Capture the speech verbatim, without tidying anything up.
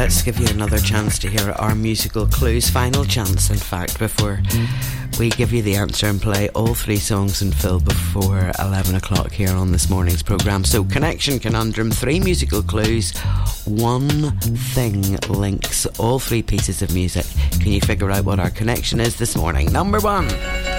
let's give you another chance to hear our musical clues. Final chance, in fact, before we give you the answer and play all three songs in full before eleven o'clock here on this morning's programme. So, Connection Conundrum, three musical clues, one thing links all three pieces of music. Can you figure out what our connection is this morning? Number one.